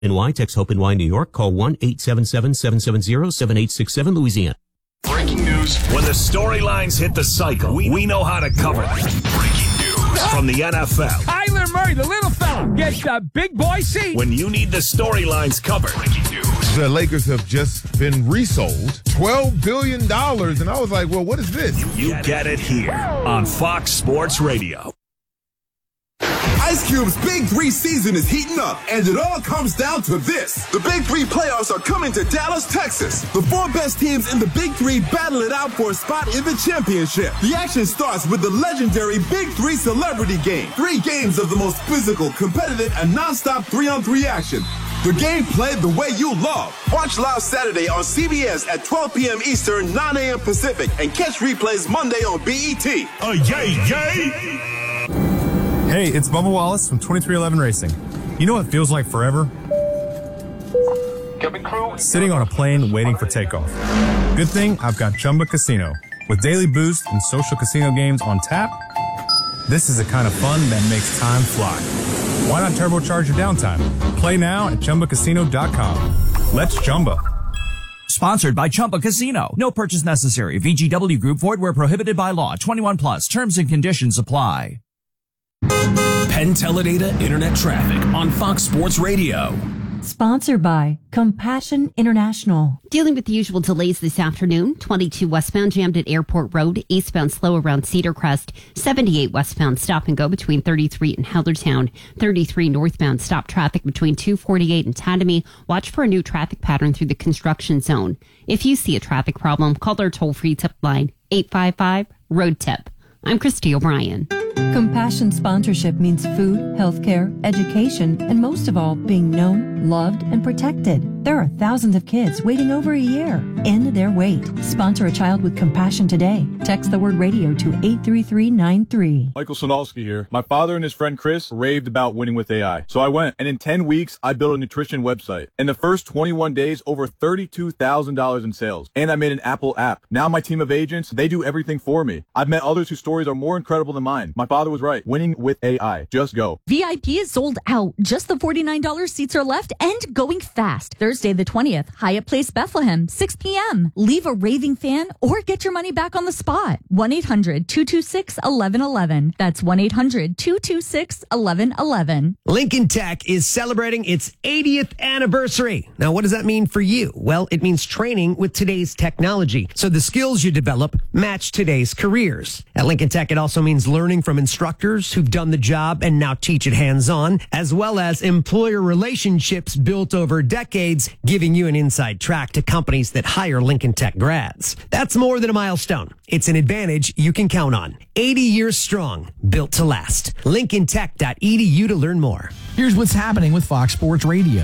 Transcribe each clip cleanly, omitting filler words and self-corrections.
NY, text Hope NY New York, call 1-877-770-7867 Louisiana. Breaking news. When the storylines hit the cycle, we know how to cover them. Breaking news from the NFL. Kyler Murray, the little fella, gets the big boy seat. When you need the storylines covered. Breaking news. The Lakers have just been resold $12 billion. And I was like, well, what is this? You get it here on Fox Sports Radio. Ice Cube's Big 3 season is heating up, and it all comes down to this. The Big 3 playoffs are coming to Dallas, Texas. The 4 best teams in the Big 3 battle it out for a spot in the championship. The action starts with the legendary Big 3 Celebrity Game. 3 games of the most physical, competitive, and nonstop 3-on-3 action. The game played the way you love. Watch live Saturday on CBS at 12 p.m. Eastern, 9 a.m. Pacific, and catch replays Monday on BET. Yay! Hey, it's Bubba Wallace from 2311 Racing. You know what feels like forever? Sitting on a plane waiting for takeoff. Good thing I've got Chumba Casino. With daily boost and social casino games on tap, this is the kind of fun that makes time fly. Why not turbocharge your downtime? Play now at ChumbaCasino.com. Let's Chumba. Sponsored by Chumba Casino. No purchase necessary. VGW Group. Void where prohibited by law. 21 plus. Terms and conditions apply. Penn Teledata Internet Traffic on Fox Sports Radio. Sponsored by Compassion International. Dealing with the usual delays this afternoon. 22 westbound jammed at Airport Road. Eastbound slow around Cedar Crest. 78 westbound stop and go between 33 and Hellertown. 33 northbound stop traffic between 248 and Tatamy. Watch for a new traffic pattern through the construction zone. If you see a traffic problem, call our toll-free tip line 855-ROAD-TIP. I'm Christy O'Brien. Compassion sponsorship means food, healthcare, education, and most of all, being known, loved, and protected. There are thousands of kids waiting over a year. End their wait. Sponsor a child with compassion today. Text the word radio to 83393. Michael Sonalski here. My father and his friend Chris raved about winning with AI. So I went, and in 10 weeks, I built a nutrition website. In the first 21 days, over $32,000 in sales. And I made an Apple app. Now my team of agents, they do everything for me. I've met others whose stories are more incredible than mine. My father was right. Winning with AI. Just go. VIP is sold out. Just the $49 seats are left and going fast. Thursday the 20th, Hyatt Place, Bethlehem, 6 p.m. Leave a raving fan or get your money back on the spot. 1-800-226-1111. That's 1-800-226-1111. Lincoln Tech is celebrating its 80th anniversary. Now, what does that mean for you? Well, it means training with today's technology, so the skills you develop match today's careers. At Lincoln Tech, it also means learning from instructors who've done the job and now teach it hands-on, as well as employer relationships built over decades, giving you an inside track to companies that hire Lincoln Tech grads. That's more than a milestone. It's an advantage you can count on. 80 years strong, built to last. LincolnTech.edu to learn more. Here's what's happening with Fox Sports Radio.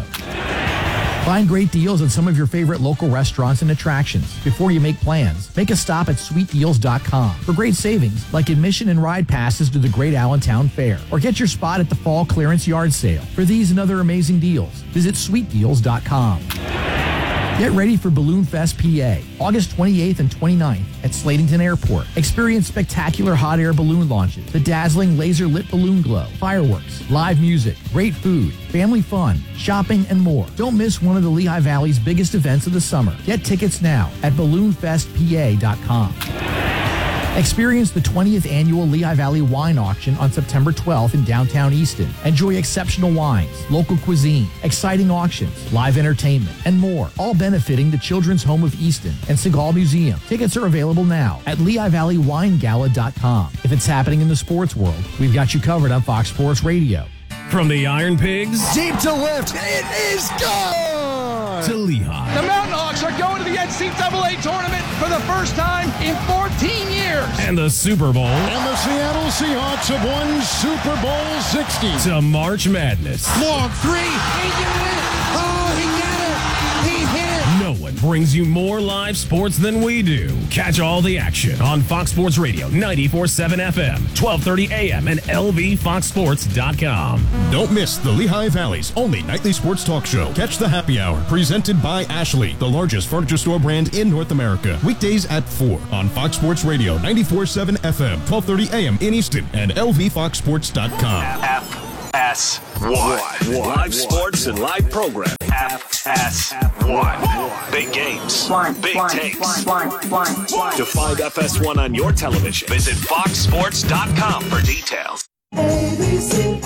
Find great deals on some of your favorite local restaurants and attractions. Before you make plans, make a stop at sweetdeals.com for great savings like admission and ride passes to the Great Allentown Fair. Or get your spot at the Fall Clearance Yard Sale. For these and other amazing deals, visit sweetdeals.com. Get ready for Balloon Fest PA, August 28th and 29th at Slatington Airport. Experience spectacular hot air balloon launches, the dazzling laser-lit balloon glow, fireworks, live music, great food, family fun, shopping, and more. Don't miss one of the Lehigh Valley's biggest events of the summer. Get tickets now at balloonfestpa.com. Experience the 20th annual Lehigh Valley Wine Auction on September 12th in downtown Easton. Enjoy exceptional wines, local cuisine, exciting auctions, live entertainment, and more, all benefiting the Children's Home of Easton and Segal Museum. Tickets are available now at LehighValleyWineGala.com. If it's happening in the sports world, we've got you covered on Fox Sports Radio. From the Iron Pigs deep to left, it is gone! to Lehigh. The Mountain Hawks are going to the NCAA tournament for the first time in 14 years. And the Super Bowl. And the Seattle Seahawks have won Super Bowl 60. To March Madness. Long three. He did it. Oh, he got it. He hit it. No one brings you more live sports than we do. Catch all the action on Fox Sports Radio, 94.7 FM, 1230 AM, and LVFoxSports.com. Don't miss the Lehigh Valley's only nightly sports talk show. Catch the Happy Hour, presented by Ashley, the largest furniture store brand in North America. Weekdays at 4 on Fox Sports Radio, 94.7 FM, 1230 AM in Easton, and LVFoxSports.com. FS1. Live sports and live programming. FS1. Big games. Big takes. To find FS1 on your television, visit foxsports.com for details. ABC.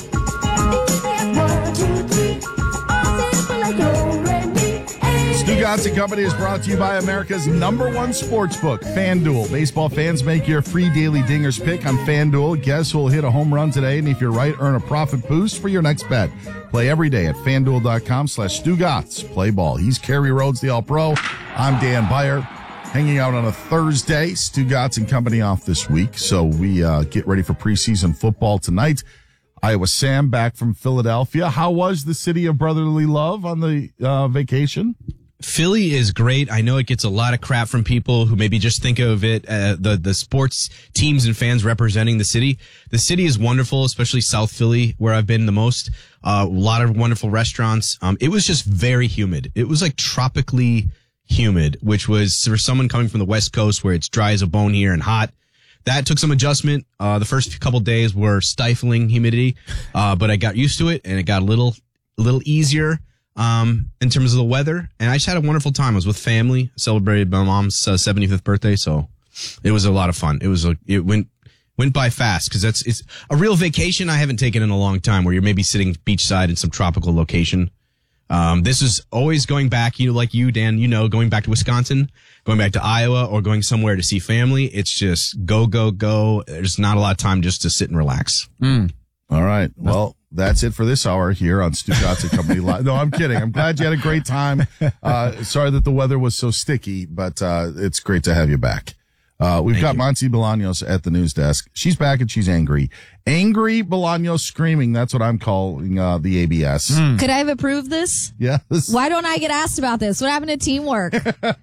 Stugotz and Company is brought to you by America's #1 sportsbook, FanDuel. Baseball fans, make your free daily dingers pick on FanDuel. Guess who will hit a home run today? And if you're right, earn a profit boost for your next bet. Play every day at FanDuel.com/Stugotz. Play ball. He's Kerry Rhodes, the All-Pro. I'm Dan Beyer. Hanging out on a Thursday. Stugotz and Company off this week. So we get ready for preseason football tonight. Iowa Sam back from Philadelphia. How was the city of brotherly love on the vacation? Philly is great. I know it gets a lot of crap from people who maybe just think of it, the sports teams and fans representing the city. The city is wonderful, especially South Philly, where I've been the most. A lot of wonderful restaurants. It was just very humid. It was like tropically humid, which was for someone coming from the West Coast where it's dry as a bone here and hot. That took some adjustment. The first couple days were stifling humidity, but I got used to it and it got a little easier. In terms of the weather, and I just had a wonderful time. I was with family, celebrated my mom's 75th birthday, so it was a lot of fun. It went by fast because it's a real vacation I haven't taken in a long time, where you're maybe sitting beachside in some tropical location. This is always going back, like you, Dan, going back to Wisconsin, going back to Iowa, or going somewhere to see family. It's just go, go, go. There's not a lot of time just to sit and relax. All right. Well, that's it for this hour here on Stugotz and Company Live. No, I'm kidding. I'm glad you had a great time. Sorry that the weather was so sticky, but it's great to have you back. We've got Monty Bolaños at the news desk. She's back and she's angry. Angry Bolaños screaming. That's what I'm calling the ABS. Could I have approved this? Yes. Why don't I get asked about this? What happened to teamwork?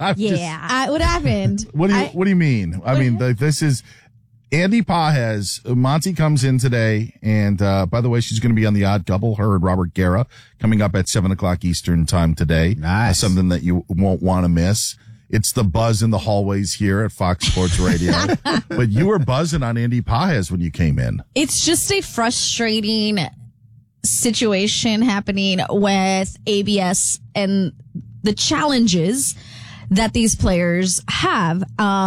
What happened? What do you mean? I mean, this is Andy Pages. Monty comes in today, and by the way, she's going to be on The Odd Couple, her and Robert Guerra, coming up at 7:00 Eastern time today. Nice. Something that you won't want to miss. It's the buzz in the hallways here at Fox Sports Radio. But you were buzzing on Andy Pages when you came in. It's just a frustrating situation happening with ABS and the challenges that these players have.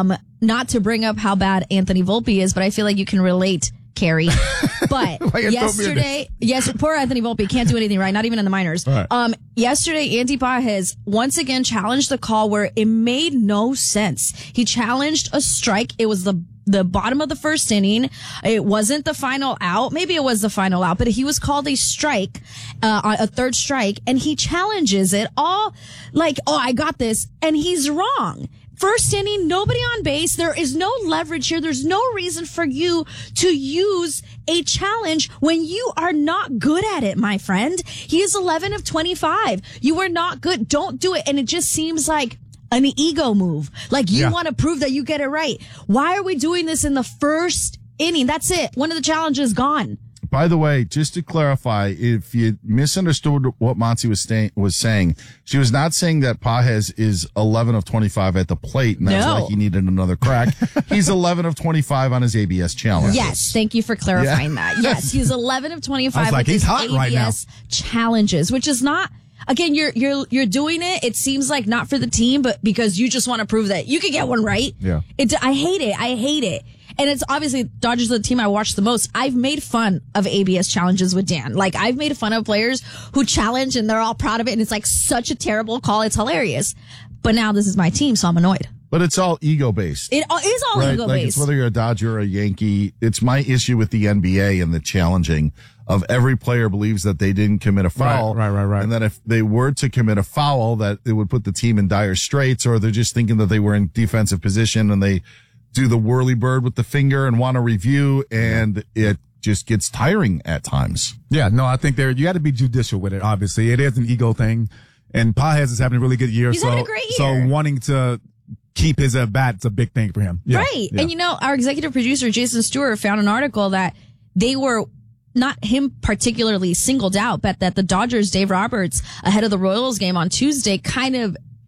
Not to bring up how bad Anthony Volpe is, but I feel like you can relate, Carrie. But yesterday, poor Anthony Volpe can't do anything right, not even in the minors. Right. Yesterday, Andy Pages once again challenged the call where it made no sense. He challenged a strike. It was the bottom of the first inning. It wasn't the final out. Maybe it was the final out, but he was called a strike, a third strike, and he challenges it all like, oh, I got this, and he's wrong. First inning, nobody on base. There is no leverage here. There's no reason for you to use a challenge when you are not good at it, my friend. He is 11 of 25. You are not good. Don't do it. And it just seems like an ego move. Like you want to prove that you get it right. Why are we doing this in the first inning? That's it. One of the challenges gone. By the way, just to clarify, if you misunderstood what Monty was saying, she was not saying that Pages is 11 of 25 at the plate, and that's why he needed another crack. He's 11 of 25 on his ABS challenge. Yes, thank you for clarifying that. Yes, he's 11 of 25 with he's his hot ABS right now. challenges, which is not. Again, you're doing it. It seems like not for the team, but because you just want to prove that you could get one right. Yeah. I hate it. And it's obviously Dodgers are the team I watch the most. I've made fun of ABS challenges with Dan. Like I've made fun of players who challenge and they're all proud of it. And it's like such a terrible call. It's hilarious. But now this is my team, so I'm annoyed. But it's all ego based. It is all ego Like based. it's whether you're a Dodger or a Yankee. It's my issue with the NBA and the challenging of every player believes that they didn't commit a foul. Right. And that if they were to commit a foul, that it would put the team in dire straits, or they're just thinking that they were in defensive position and they do the whirly bird with the finger and want to review, and it just gets tiring at times. Yeah, no, I think you got to be judicial with it. Obviously, it is an ego thing, and Pages is having a really good year. He's having a great year. So wanting to keep his at bat is a big thing for him. Yeah, right. Yeah. And our executive producer Jason Stewart found an article that they were not him particularly singled out, but that the Dodgers, Dave Roberts, ahead of the Royals game on Tuesday, kind of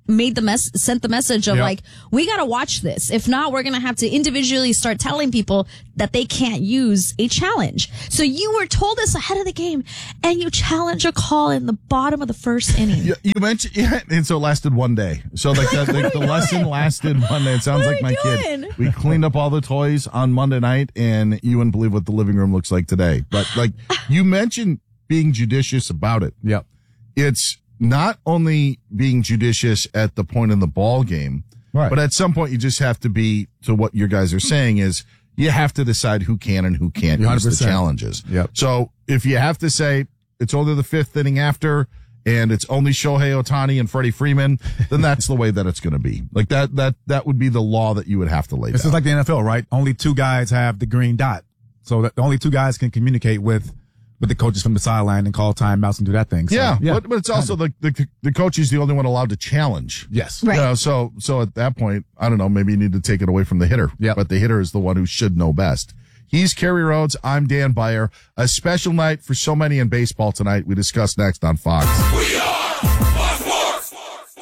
sent the message of like, we got to watch this. If not, we're going to have to individually start telling people that they can't use a challenge. So you were told this ahead of the game, and you challenge a call in the bottom of the first inning. You mentioned, and so it lasted one day. So like the lesson lasted one day. It sounds like my kid. We cleaned up all the toys on Monday night, and you wouldn't believe what the living room looks like today. But like you mentioned being judicious about it. Yep. It's not only being judicious at the point in the ball game, but at some point you just have to be, to what your guys are saying is, you have to decide who can and who can't use the challenges. Yep. So if you have to say it's only the fifth inning after and it's only Shohei Ohtani and Freddie Freeman, then that's the way that it's going to be. Like that would be the law that you would have to lay down. This is like the NFL, right? Only two guys have the green dot. So that only two guys can communicate with the coaches from the sideline and call timeouts and do that thing. So, but it's also the coach is the only one allowed to challenge. Yes. Right. You know, so at that point, I don't know, maybe you need to take it away from the hitter. Yeah. But the hitter is the one who should know best. He's Kerry Rhodes. I'm Dan Beyer. A special night for so many in baseball tonight. We discuss next on Fox. We are Fox Sports.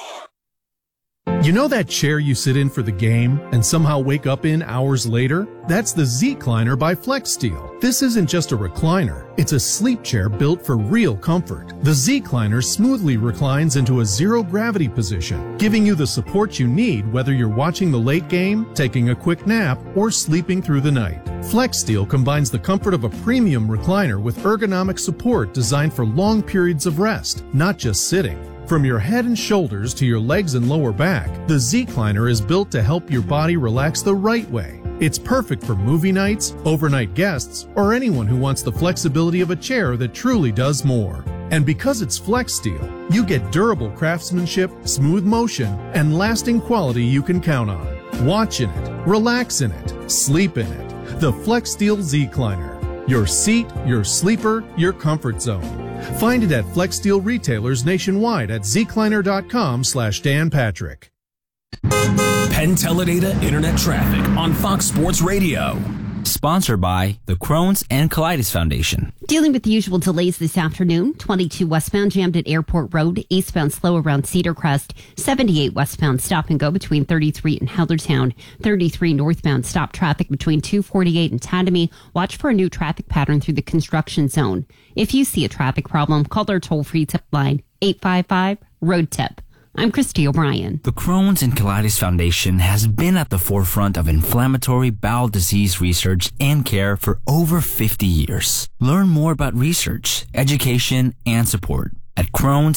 You know that chair you sit in for the game and somehow wake up in hours later? That's the Z-Cliner by FlexSteel. This isn't just a recliner. It's a sleep chair built for real comfort. The Z-Cliner smoothly reclines into a zero-gravity position, giving you the support you need whether you're watching the late game, taking a quick nap, or sleeping through the night. FlexSteel combines the comfort of a premium recliner with ergonomic support designed for long periods of rest, not just sitting. From your head and shoulders to your legs and lower back, the Z-Cliner is built to help your body relax the right way. It's perfect for movie nights, overnight guests, or anyone who wants the flexibility of a chair that truly does more. And because it's FlexSteel, you get durable craftsmanship, smooth motion, and lasting quality you can count on. Watch in it, relax in it, sleep in it. The FlexSteel Z-Cliner. Your seat, your sleeper, your comfort zone. Find it at FlexSteel retailers nationwide at zcliner.com/Dan Patrick. Penn Teledata Internet Traffic on Fox Sports Radio. Sponsored by the Crohn's and Colitis Foundation. Dealing with the usual delays this afternoon. 22 westbound jammed at Airport Road. Eastbound slow around Cedar Crest. 78 westbound stop and go between 33 and Hellertown. 33 northbound stop traffic between 248 and Tadamy. Watch for a new traffic pattern through the construction zone. If you see a traffic problem, call our toll-free tip line 855-ROAD-TIP. I'm Christy O'Brien. The Crohn's and Colitis Foundation has been at the forefront of inflammatory bowel disease research and care for over 50 years. Learn more about research, education, and support at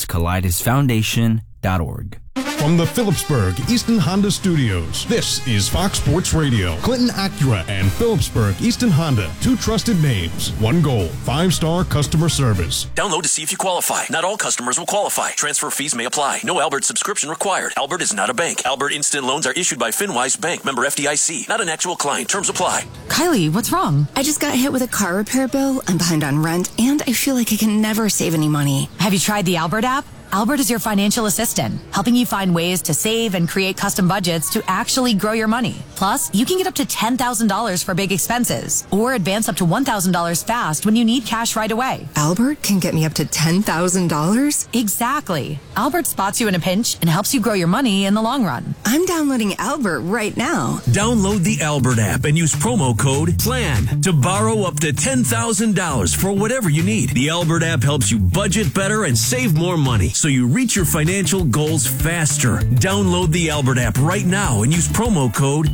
Crohn'sColitisFoundation.org. From the Phillipsburg Easton Honda Studios, this is Fox Sports Radio. Clinton Acura and Phillipsburg Easton Honda, two trusted names, one goal, 5-star customer service. Download to see if you qualify. Not all customers will qualify. Transfer fees may apply. No Albert subscription required. Albert is not a bank. Albert Instant Loans are issued by FinWise Bank, member FDIC. Not an actual client. Terms apply. Kylie, what's wrong? I just got hit with a car repair bill. I'm behind on rent, and I feel like I can never save any money. Have you tried the Albert app? Albert is your financial assistant, helping you find ways to save and create custom budgets to actually grow your money. Plus, you can get up to $10,000 for big expenses or advance up to $1,000 fast when you need cash right away. Albert can get me up to $10,000? Exactly. Albert spots you in a pinch and helps you grow your money in the long run. I'm downloading Albert right now. Download the Albert app and use promo code PLAN to borrow up to $10,000 for whatever you need. The Albert app helps you budget better and save more money, so you reach your financial goals faster. Download the Albert app right now and use promo code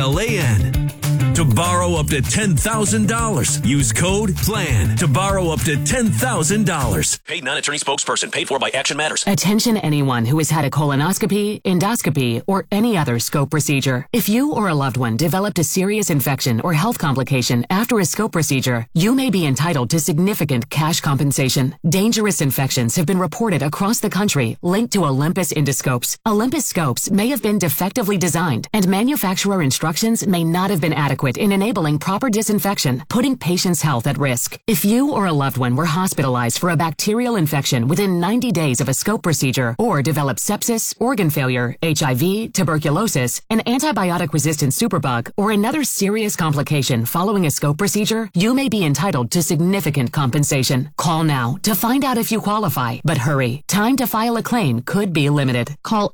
PLAN to borrow up to $10,000. Use code PLAN to borrow up to $10,000. Paid non-attorney spokesperson. Paid for by Action Matters. Attention anyone who has had a colonoscopy, endoscopy, or any other scope procedure. If you or a loved one developed a serious infection or health complication after a scope procedure, you may be entitled to significant cash compensation. Dangerous infections have been reported across the country linked to Olympus endoscopes. Olympus scopes may have been defectively designed, and manufacturer instructions may not have been adequate in enabling proper disinfection, putting patients' health at risk. If you or a loved one were hospitalized for a bacterial infection within 90 days of a scope procedure, or developed sepsis, organ failure, HIV, tuberculosis, an antibiotic-resistant superbug, or another serious complication following a scope procedure, you may be entitled to significant compensation. Call now to find out if you qualify. But hurry, time Time to file a claim could be limited. Call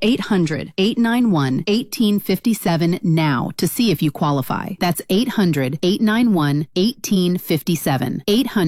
800-891-1857 now to see if you qualify. That's 800-891-1857.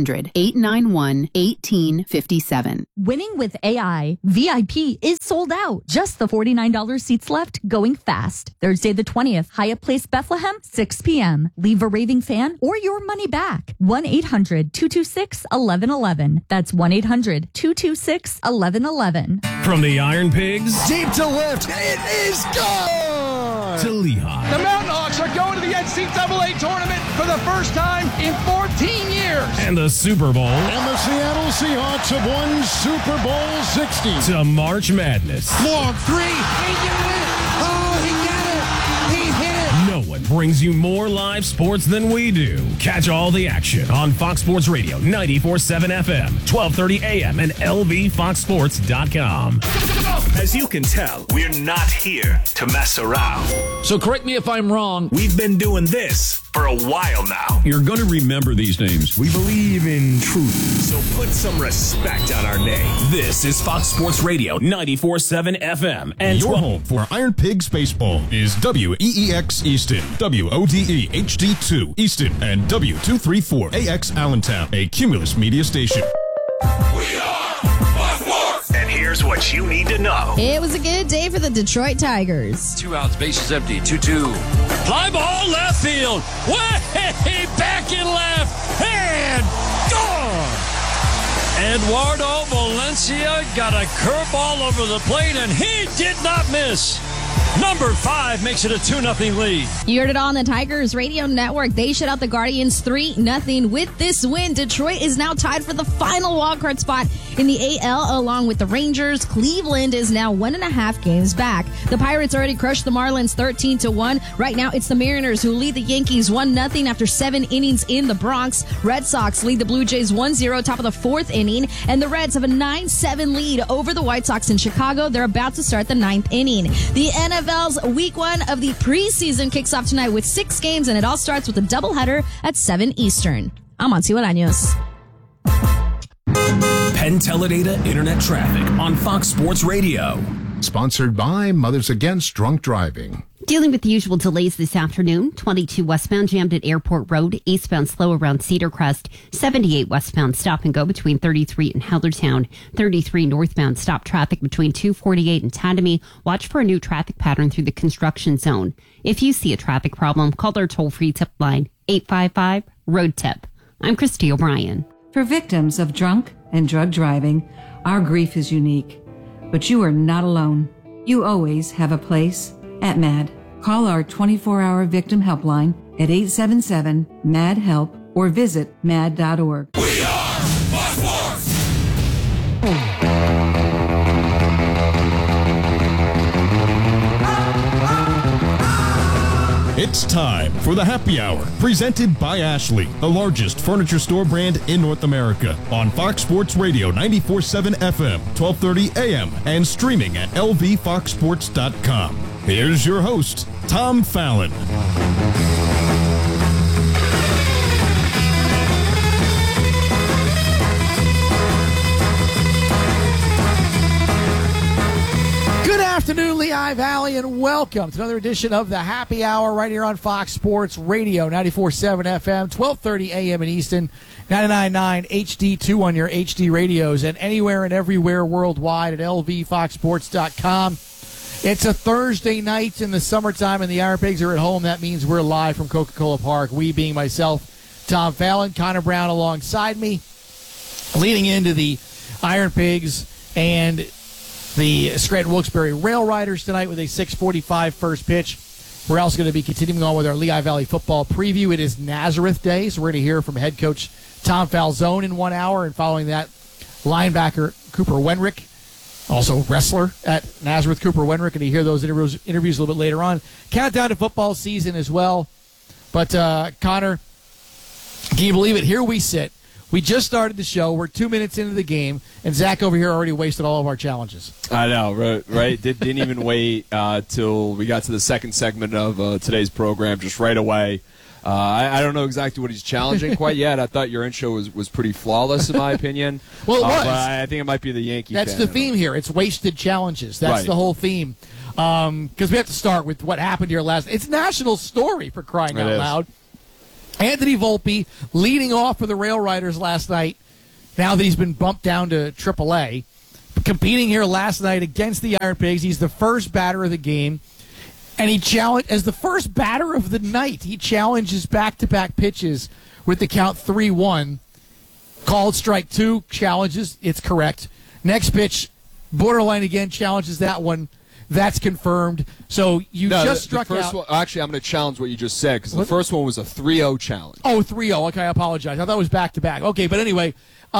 800-891-1857. Winning with AI, VIP is sold out. Just the $49 seats left, going fast. Thursday the 20th, Hyatt Place, Bethlehem, 6 p.m. Leave a raving fan or your money back. 1-800-226-1111. That's 1-800-226-1111. From the Iron Pigs, Deep to left. It is gone. to Lehigh. The Mountain Hawks are going to the NCAA tournament for the first time in 14 years. And the Super Bowl. And the Seattle Seahawks have won Super Bowl 60. To March Madness. Long three. He got it. Oh, he got it. He hit it. No one brings you more live sports than we do. Catch all the action on Fox Sports Radio, 94.7 FM, 12:30 AM, and LVFoxSports.com. As you can tell, we're not here to mess around. So correct me if I'm wrong. We've been doing this for a while now. You're going to remember these names. We believe in truth. So put some respect on our name. This is Fox Sports Radio, 94.7 FM, and your home for Iron Pigs baseball is WEEX Easton, WODE HD2 Easton, and W234AX Allentown, a Cumulus media station. And here's what you need to know. It was a good day for the Detroit Tigers. 2 outs, bases empty, 2-2. Fly ball left field. Way back in left. And gone. Eduardo Valencia got a curveball over the plate, and he did not miss. Number 5 makes it a 2-0 lead. You heard it on the Tigers Radio Network. They shut out the Guardians 3-0. With this win, Detroit is now tied for the final wildcard spot in the AL, along with the Rangers. Cleveland is now 1.5 games back. The Pirates already crushed the Marlins 13-1. Right now, it's the Mariners who lead the Yankees 1-0 after 7 innings in the Bronx. Red Sox lead the Blue Jays 1-0, top of the 4th inning. And the Reds have a 9-7 lead over the White Sox in Chicago. They're about to start the 9th inning. The NFL's Week 1 of the preseason kicks off tonight with 6 games, and it all starts with a doubleheader at 7 Eastern. I'm Monty Bolaños. Penn Teledata Internet Traffic on Fox Sports Radio. Sponsored by Mothers Against Drunk Driving. Dealing with the usual delays this afternoon, 22 westbound jammed at Airport Road, eastbound slow around Cedar Crest, 78 westbound stop and go between 33 and Hellertown, 33 northbound stop traffic between 248 and Tadamy. Watch for a new traffic pattern through the construction zone. If you see a traffic problem, call our toll-free tip line, 855-ROAD-TIP. I'm Christy O'Brien. For victims of drunk and drug driving, our grief is unique. But you are not alone. You always have a place at MAD. Call our 24-hour victim helpline at 877-MAD-HELP or visit mad.org. We are Fox Sports. It's time for the Happy Hour, presented by Ashley, the largest furniture store brand in North America, on Fox Sports Radio 94.7 FM, 12:30 AM, and streaming at lvfoxsports.com. Here's your host, Tom Fallon. Good afternoon, Lehigh Valley, and welcome to another edition of the Happy Hour right here on Fox Sports Radio, 94.7 FM, 12:30 AM in Easton, 99.9 HD2 on your HD radios, and anywhere and everywhere worldwide at lvfoxsports.com. It's a Thursday night in the summertime, and the Iron Pigs are at home. That means we're live from Coca-Cola Park. We being myself, Tom Fallon, Connor Brown alongside me, leading into the Iron Pigs and the Scranton Wilkes-Barre Rail Riders tonight with a 6:45 first pitch. We're also going to be continuing on with our Lehigh Valley football preview. It is Nazareth Day, so we're going to hear from head coach Tom Falzone in 1 hour, and following that, linebacker Cooper Wenrick, also wrestler at Nazareth, Cooper Wenrick, and you hear those interviews a little bit later on. Countdown to football season as well. But, Connor, can you believe it? Here we sit. We just started the show. We're 2 minutes into the game, and Zach over here already wasted all of our challenges. I know, right? Didn't even wait till we got to the second segment of today's program. Just right away I don't know exactly what he's challenging quite yet. I thought your intro was pretty flawless, in my opinion. Well, it was. But I think it might be the Yankee That's fan. the theme here. It's wasted challenges. That's Right. the whole theme. Because we have to start with what happened here last. It's national story, for crying It out is. loud. Anthony Volpe leading off for the Rail Riders last night. Now that he's been bumped down to AAA, competing here last night against the Iron Pigs. He's the first batter of the game, and he challenged as the first batter of the night. He challenges back-to-back pitches with the count 3-1. Called strike 2, challenges. It's correct. Next pitch, borderline again, challenges that one. That's confirmed. So you just struck the first out. One, actually, I'm going to challenge what you just said because the first one was a 3-0 challenge. Oh, 3-0. Okay, I apologize. I thought it was back-to-back. Okay, but anyway,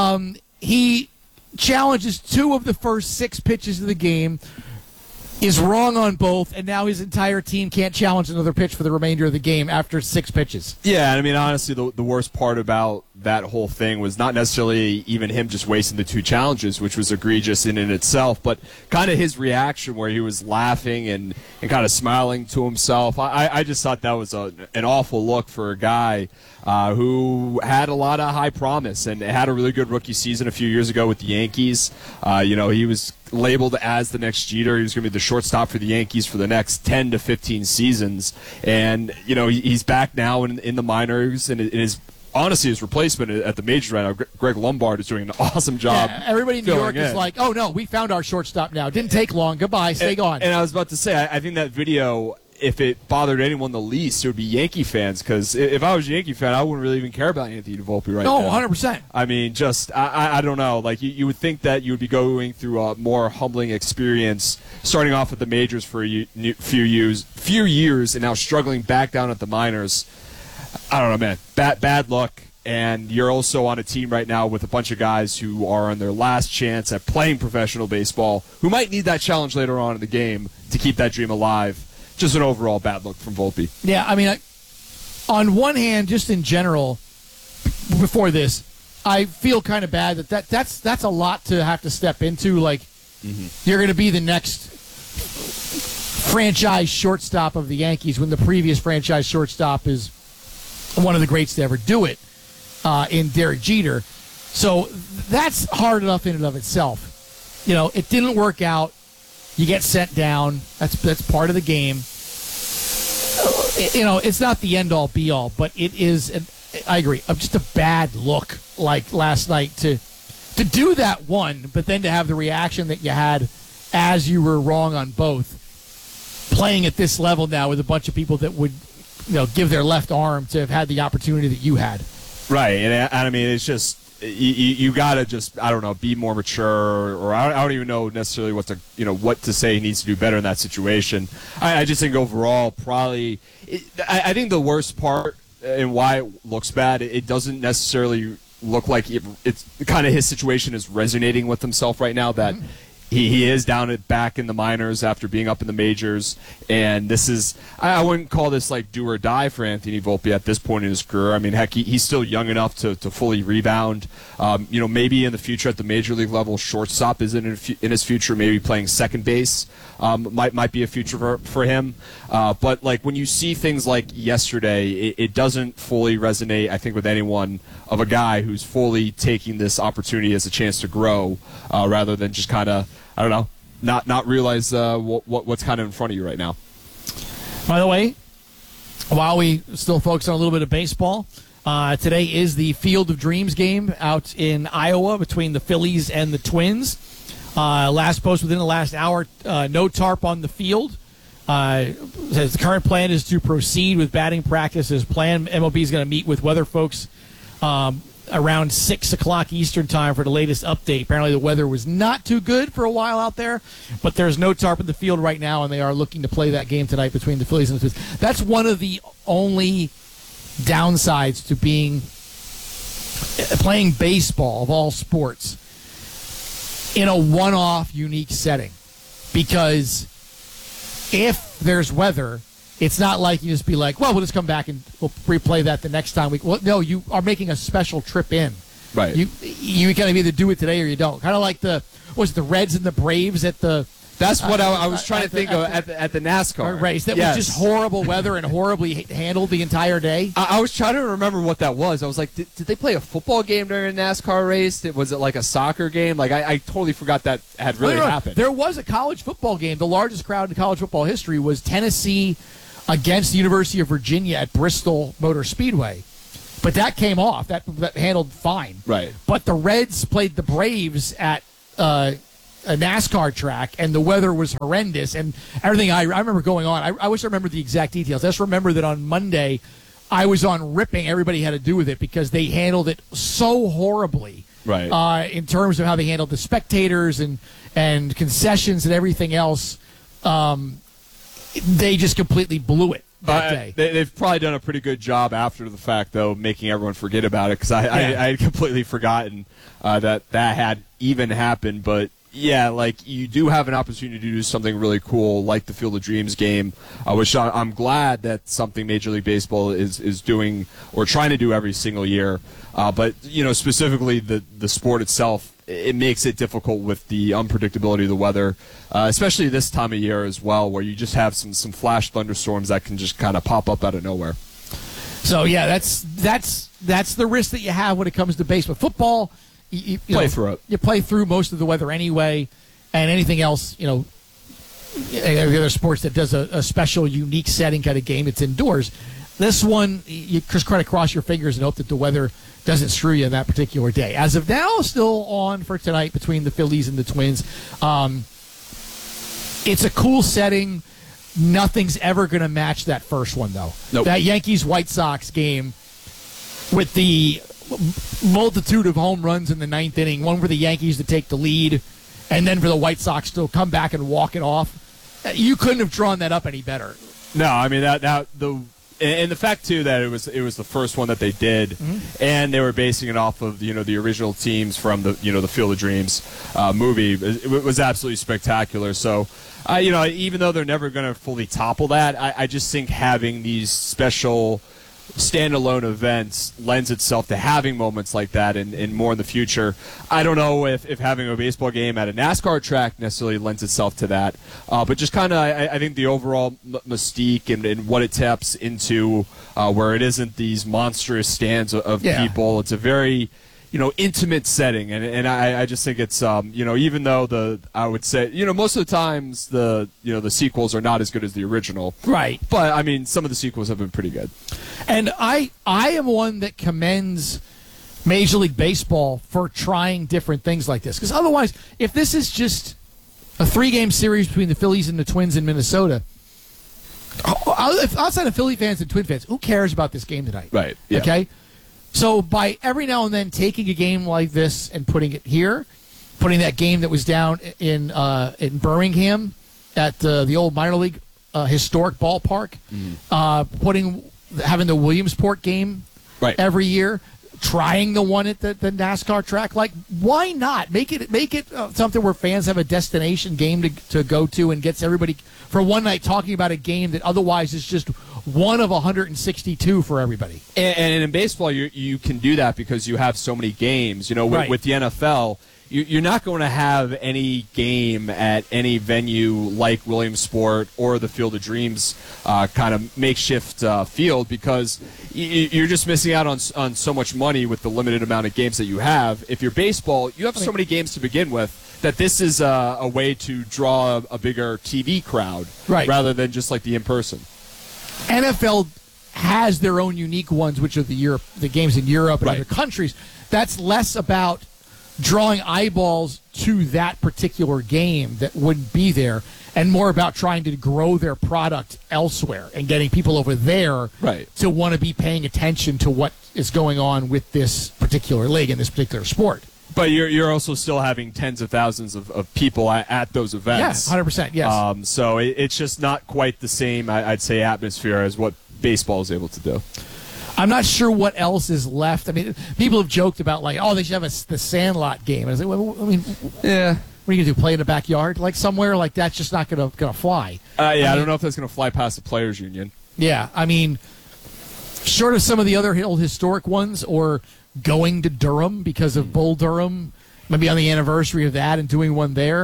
he challenges 2 of the first 6 pitches of the game, is wrong on both, and now his entire team can't challenge another pitch for the remainder of the game after 6 pitches. Yeah, I mean, honestly, the worst part about that whole thing was not necessarily even him just wasting the 2 challenges, which was egregious in itself, but kind of his reaction where he was laughing and kind of smiling to himself. I just thought that was an awful look for a guy who had a lot of high promise and had a really good rookie season a few years ago with the Yankees. He was labeled as the next Jeter. He was going to be the shortstop for the Yankees for the next 10 to 15 seasons. And, he's back now in the minors, and it is honestly his replacement at the majors right now. Greg Lombard is doing an awesome job. Yeah, everybody in New York is like, oh, no, we found our shortstop now. Didn't take long. Goodbye. Stay gone. And I was about to say, I think that video, if it bothered anyone the least, it would be Yankee fans, because if I was a Yankee fan, I wouldn't really even care about Anthony Volpe right now. No, 100%. I mean, I don't know. Like, you would think that you would be going through a more humbling experience, starting off at the majors for a few years, and now struggling back down at the minors. I don't know, man. Bad luck. And you're also on a team right now with a bunch of guys who are on their last chance at playing professional baseball, who might need that challenge later on in the game to keep that dream alive. Just an overall bad look from Volpe. Yeah, I mean, on one hand, just in general, before this, I feel kind of bad that's a lot to have to step into. Like, you're going to be the next franchise shortstop of the Yankees when the previous franchise shortstop is one of the greats to ever do it in Derek Jeter. So that's hard enough in and of itself. It didn't work out. You get sent down. That's part of the game. It's not the end-all, be-all, but it is, I agree, just a bad look like last night to do that one, but then to have the reaction that you had as you were wrong on both, playing at this level now with a bunch of people that would give their left arm to have had the opportunity that you had. Right, and I mean, it's just, you got to just, I don't know, be more mature, or I don't even know necessarily what to say he needs to do better in that situation. I just think overall, probably, I think the worst part and why it looks bad, it doesn't necessarily look like it's kind of his situation is resonating with himself right now, that he is down back in the minors after being up in the majors, and this is, I wouldn't call this like do or die for Anthony Volpe at this point in his career. I mean, heck, he's still young enough to fully rebound. Maybe in the future at the major league level, shortstop isn't in his future. Maybe playing second base might be a future for him. But like when you see things like yesterday, it doesn't fully resonate, I think, with anyone of a guy who's fully taking this opportunity as a chance to grow, rather than just kind of, I don't know, not realize what's kind of in front of you right now. By the way, while we still focus on a little bit of baseball, today is the Field of Dreams game out in Iowa between the Phillies and the Twins. Last post within the last hour, no tarp on the field. Says the current plan is to proceed with batting practice as planned. MLB is going to meet with weather folks around 6 o'clock Eastern time for the latest update. Apparently the weather was not too good for a while out there, but there's no tarp in the field right now, and they are looking to play that game tonight between the Phillies and the Twins. That's one of the only downsides to playing baseball of all sports in a one-off, unique setting, because if there's weather, it's not like you just be like, well, we'll just come back and we'll replay that the next time. No, you are making a special trip in. Right. You kind of either do it today or you don't. Kind of like the Reds and the Braves at the That's what I was trying to think of at the NASCAR race. That was just horrible weather and horribly handled the entire day. I was trying to remember what that was. I was like, did they play a football game during a NASCAR race? Was it like a soccer game? Like I totally forgot that had really happened. There was a college football game. The largest crowd in college football history was Tennessee against the University of Virginia at Bristol Motor Speedway. But that came off. That handled fine. Right. But the Reds played the Braves at a NASCAR track, and the weather was horrendous, and everything. I remember going on. I wish I remembered the exact details. I just remember that on Monday, I was on ripping everybody had to do with it because they handled it so horribly. Right. In terms of how they handled the spectators and concessions and everything else, they just completely blew it that day. They've probably done a pretty good job after the fact, though, making everyone forget about it because I had completely forgotten that had even happened. But yeah, like you do have an opportunity to do something really cool, like the Field of Dreams game, which I'm glad that something Major League Baseball is doing or trying to do every single year. But specifically the sport itself, it makes it difficult with the unpredictability of the weather, especially this time of year as well, where you just have some flash thunderstorms that can just kind of pop up out of nowhere. So yeah, that's the risk that you have when it comes to baseball. Football, you play through it. You play through most of the weather anyway, and anything else, every other sports that does a special, unique setting kind of game, it's indoors. This one, you just try to cross your fingers and hope that the weather doesn't screw you on that particular day. As of now, still on for tonight between the Phillies and the Twins. It's a cool setting. Nothing's ever going to match that first one, though. Nope. That Yankees-White Sox game with the multitude of home runs in the ninth inning, one for the Yankees to take the lead, and then for the White Sox to come back and walk it off. You couldn't have drawn that up any better. No, I mean and the fact too that it was the first one that they did, and they were basing it off of the original teams from the the Field of Dreams movie. It was absolutely spectacular. So, even though they're never going to fully topple that, I just think having these special standalone events lends itself to having moments like that and more in the future. I don't know if having a baseball game at a NASCAR track necessarily lends itself to that, but just kind of I think the overall mystique and what it taps into where it isn't these monstrous stands of people. It's a very intimate setting, and I just think it's even though I would say most of the times the sequels are not as good as the original, right? But I mean some of the sequels have been pretty good. And I am one that commends Major League Baseball for trying different things like this, because otherwise, if this is just a 3-game series between the Phillies and the Twins in Minnesota, outside of Philly fans and Twin fans, who cares about this game tonight? Right. Yeah. Okay. So by every now and then taking a game like this and putting it here, putting that game that was down in Birmingham at the old minor league historic ballpark, having the Williamsport game every year, trying the one at the NASCAR track, like why not make it something where fans have a destination game to go to and gets everybody for one night talking about a game that otherwise is just one of 162 for everybody. And in baseball, you can do that because you have so many games. With the NFL, you're not going to have any game at any venue like Williamsport or the Field of Dreams kind of makeshift field because you're just missing out on so much money with the limited amount of games that you have. If you're baseball, you have so many games to begin with that this is a way to draw a bigger TV crowd rather than just like the in-person. NFL has their own unique ones, which are the games in Europe and other countries. That's less about drawing eyeballs to that particular game that wouldn't be there, and more about trying to grow their product elsewhere and getting people over there to want to be paying attention to what is going on with this particular league and this particular sport. But you're also still having tens of thousands of people at those events. Yeah, 100%, yes. So it's just not quite the same, I'd say, atmosphere as what baseball is able to do. I'm not sure what else is left. I mean, people have joked about, like, they should have the Sandlot game. And I was like, well, yeah. What are you going to do, play in the backyard? Like, somewhere? Like, that's just not going to fly. I don't know if that's going to fly past the Players Union. Yeah, I mean, short of some of the other old historic ones or going to Durham because of Bull Durham, maybe on the anniversary of that and doing one there,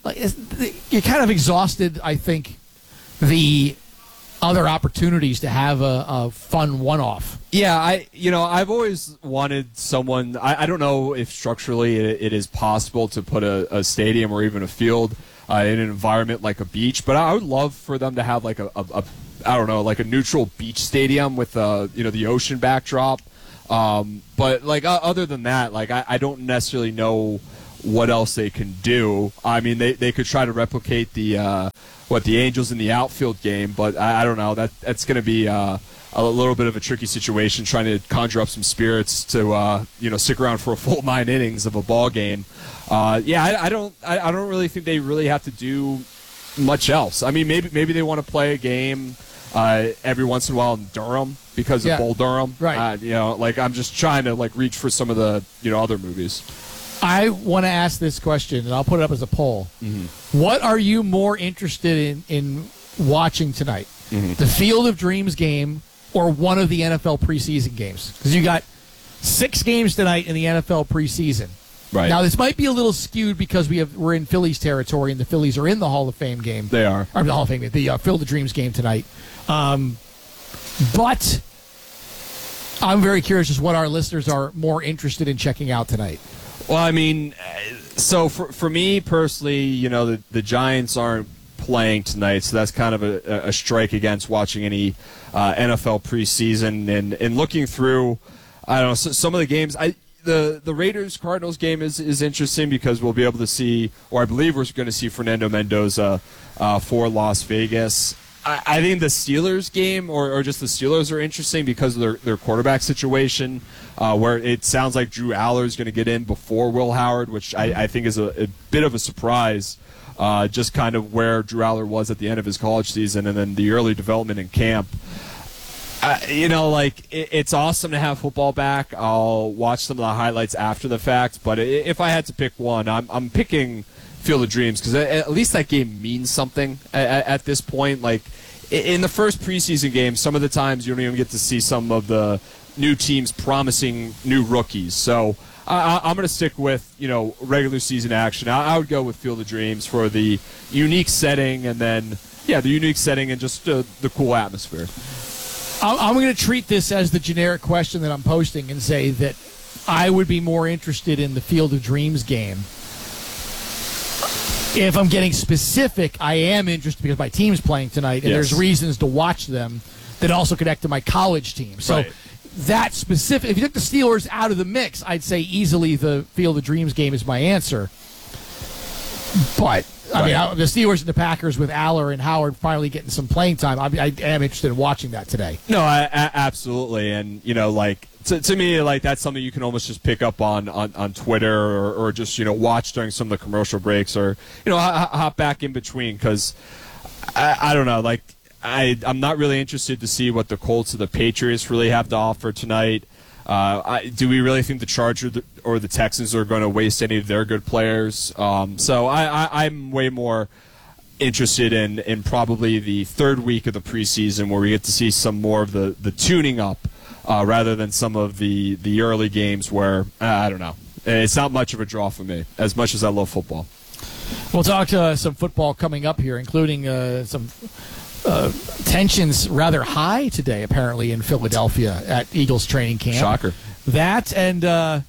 you kind of exhausted, I think, the other opportunities to have a fun one-off. Yeah, I've always wanted someone. I don't know if structurally it is possible to put a stadium or even a field in an environment like a beach, but I would love for them to have like a I don't know, like a neutral beach stadium with the ocean backdrop. But like other than that, like I don't necessarily know what else they can do. I mean, they could try to replicate the Angels in the outfield game, but I don't know. That's going to be a little bit of a tricky situation, trying to conjure up some spirits to stick around for a full 9 innings of a ball game. I don't really think they really have to do much else. I mean, maybe they want to play a game every once in a while in Durham because of Bull Durham. Right. I'm just trying to reach for some of the other movies. I want to ask this question, and I'll put it up as a poll. Mm-hmm. What are you more interested in watching tonight? Mm-hmm. The Field of Dreams game or one of the NFL preseason games? Because you got 6 games tonight in the NFL preseason. Right. Now, this might be a little skewed because we're in Phillies territory, and the Phillies are in the Hall of Fame game. They are. Or the Hall of Fame game, the Field of Dreams game tonight. But I'm very curious as what our listeners are more interested in checking out tonight. Well, I mean, so for me personally, the Giants aren't playing tonight, so that's kind of a strike against watching any NFL preseason. And looking through, I don't know, some of the games, the Raiders-Cardinals game is interesting because we'll be able to see, or I believe we're going to see Fernando Mendoza for Las Vegas. I think the Steelers game or just the Steelers are interesting because of their quarterback situation, where it sounds like Drew Aller is going to get in before Will Howard, which I think is a bit of a surprise, just kind of where Drew Aller was at the end of his college season and then the early development in camp. It's awesome to have football back. I'll watch some of the highlights after the fact, but if I had to pick one, I'm picking Field of Dreams because at least that game means something at this point. Like in the first preseason game, some of the times you don't even get to see some of the new teams promising new rookies. So I'm going to stick with regular season action. I would go with Field of Dreams for the unique setting, and then the unique setting and just the cool atmosphere. I'm going to treat this as the generic question that I'm posting and say that I would be more interested in the Field of Dreams game. If I'm getting specific, I am interested because my team's playing tonight, and there's reasons to watch them that also connect to my college team. So that specific, if you took the Steelers out of the mix, I'd say easily the Field of Dreams game is my answer. But I mean, the Steelers and the Packers with Aller and Howard finally getting some playing time, I am interested in watching that today. No, absolutely. And, to me, that's something you can almost just pick up on Twitter or just, watch during some of the commercial breaks or, hop back in between because I don't know. I'm not really interested to see what the Colts or the Patriots really have to offer tonight. Do we really think the Chargers or the Texans are going to waste any of their good players? So I'm way more interested in probably the third week of the preseason where we get to see some more of the tuning up rather than some of the early games where, I don't know, it's not much of a draw for me as much as I love football. We'll talk some football coming up here, including some tensions rather high today, apparently, in Philadelphia at Eagles training camp. Shocker. That and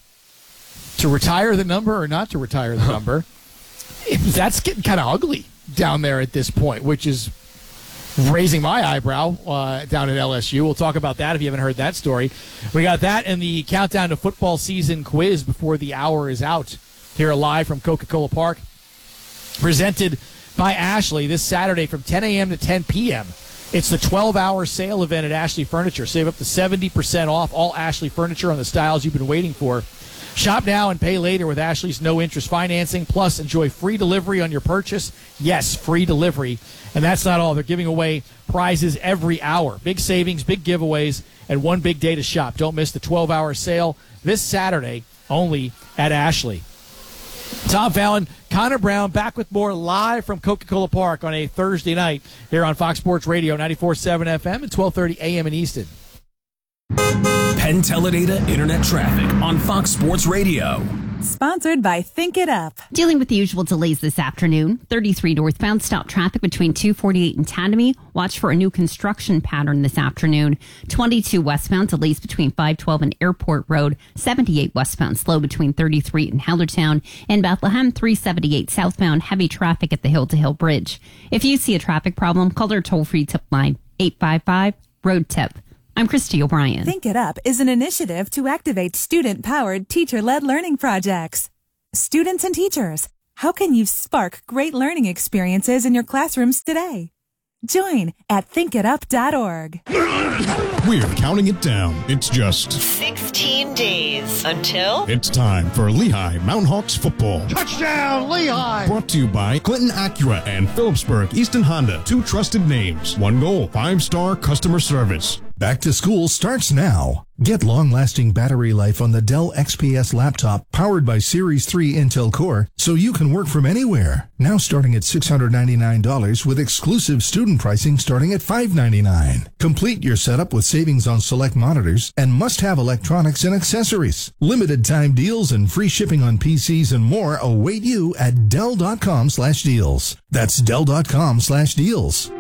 to retire the number or not to retire the number, that's getting kind of ugly down there at this point, which is raising my eyebrow down at LSU. We'll talk about that if you haven't heard that story. We got that and the countdown to football season quiz before the hour is out here live from Coca-Cola Park, presented by Ashley this Saturday from 10 a.m. to 10 p.m. It's the 12-hour sale event at Ashley Furniture. Save up to 70% off all Ashley Furniture on the styles you've been waiting for. Shop now and pay later with Ashley's no-interest financing. Plus, enjoy free delivery on your purchase. Yes, free delivery. And that's not all. They're giving away prizes every hour. Big savings, big giveaways, and one big day to shop. Don't miss the 12-hour sale this Saturday only at Ashley. Tom Fallon, Connor Brown, back with more live from Coca-Cola Park on a Thursday night here on Fox Sports Radio, 94.7 FM and 12:30 a.m. in Easton. Penn Teledata Internet traffic on Fox Sports Radio. Sponsored by Think It Up. Dealing with the usual delays this afternoon. 33 northbound stop traffic between 248 and Tadamy. Watch for a new construction pattern this afternoon. 22 westbound delays between 512 and Airport Road. 78 westbound slow between 33 and Hellertown. And Bethlehem 378 southbound heavy traffic at the Hill to Hill Bridge. If you see a traffic problem, call our toll-free tip line 855-ROAD-TIP. I'm Christy O'Brien. Think It Up is an initiative to activate student-powered, teacher-led learning projects. Students and teachers, how can you spark great learning experiences in your classrooms today? Join at thinkitup.org. We're counting it down. It's just 16 days until it's time for Lehigh Mountain Hawks football. Touchdown, Lehigh! Brought to you by Clinton Acura and Phillipsburg Easton Honda. 2 trusted names. 1 goal. 5-star customer service. Back to school starts now. Get long-lasting battery life on the Dell XPS laptop powered by Series 3 Intel Core so you can work from anywhere. Now starting at $699 with exclusive student pricing starting at $599. Complete your setup with savings on select monitors and must-have electronics and accessories. Limited time deals and free shipping on PCs and more await you at Dell.com/deals. That's Dell.com/deals.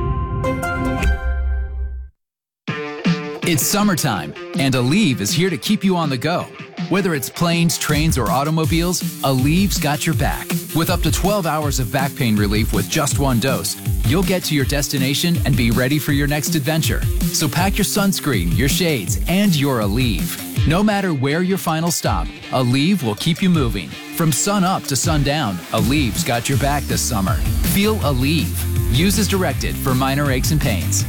It's summertime, and Aleve is here to keep you on the go. Whether it's planes, trains, or automobiles, Aleve's got your back. With up to 12 hours of back pain relief with just 1 dose, you'll get to your destination and be ready for your next adventure. So pack your sunscreen, your shades, and your Aleve. No matter where your final stop, Aleve will keep you moving. From sun up to sundown, Aleve's got your back this summer. Feel Aleve. Use as directed for minor aches and pains.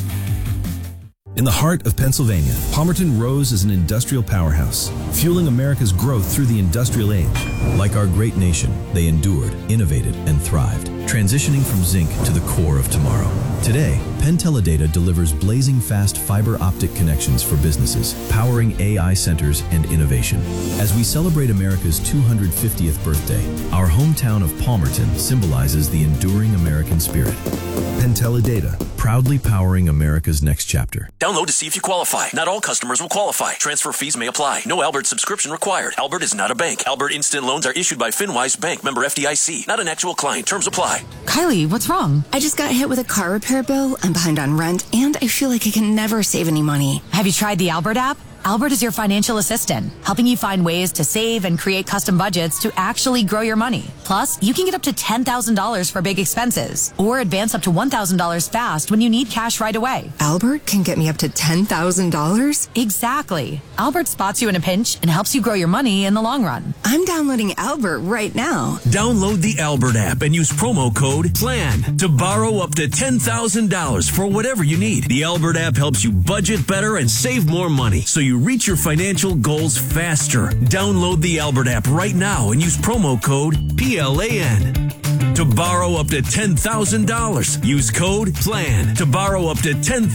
In the heart of Pennsylvania, Palmerton rose as an industrial powerhouse, fueling America's growth through the industrial age. Like our great nation, they endured, innovated, and thrived, transitioning from zinc to the core of tomorrow. Today, Penn Teledata delivers blazing fast fiber optic connections for businesses, powering AI centers and innovation. As we celebrate America's 250th birthday, our hometown of Palmerton symbolizes the enduring American spirit. Penn Teledata, proudly powering America's next chapter. Download to see if you qualify. Not all customers will qualify. Transfer fees may apply. No Albert subscription required. Albert is not a bank. Albert Instant Loans are issued by FinWise Bank, member FDIC. Not an actual client. Terms apply. Kylie, what's wrong? I just got hit with a car repair bill. I'm behind on rent, and I feel like I can never save any money. Have you tried the Albert app? Albert is your financial assistant, helping you find ways to save and create custom budgets to actually grow your money. Plus, you can get up to $10,000 for big expenses or advance up to $1,000 fast when you need cash right away. Albert can get me up to $10,000? Exactly. Albert spots you in a pinch and helps you grow your money in the long run. I'm downloading Albert right now. Download the Albert app and use promo code PLAN to borrow up to $10,000 for whatever you need. The Albert app helps you budget better and save more money so you reach your financial goals faster. Download the Albert app right now and use promo code PLAN to borrow up to $10,000. Use code PLAN to borrow up to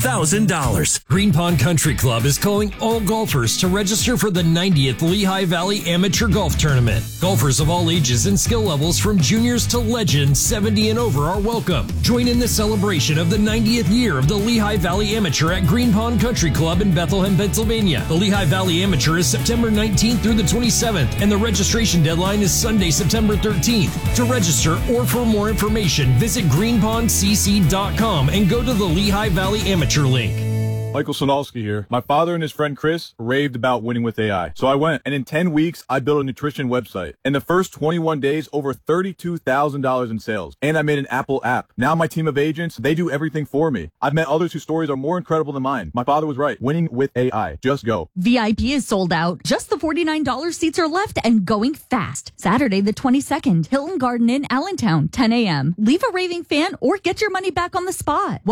$10,000. Green Pond Country Club is calling all golfers to register for the 90th Lehigh Valley Amateur Golf Tournament. Golfers of all ages and skill levels from juniors to legends 70 and over are welcome. Join in the celebration of the 90th year of the Lehigh Valley Amateur at Green Pond Country Club in Bethlehem, Pennsylvania. The Lehigh Valley Amateur is September 19th through the 27th, and the registration deadline is Sunday, September 13th. To register or for more information, visit greenpondcc.com and go to the Lehigh Valley Amateur link. Michael Sonalski here. My father and his friend Chris raved about winning with AI. So I went, and in 10 weeks, I built a nutrition website. In the first 21 days, over $32,000 in sales. And I made an Apple app. Now my team of agents, they do everything for me. I've met others whose stories are more incredible than mine. My father was right. Winning with AI. Just go. VIP is sold out. Just the $49 seats are left and going fast. Saturday the 22nd, Hilton Garden Inn, Allentown, 10 a.m. Leave a raving fan or get your money back on the spot.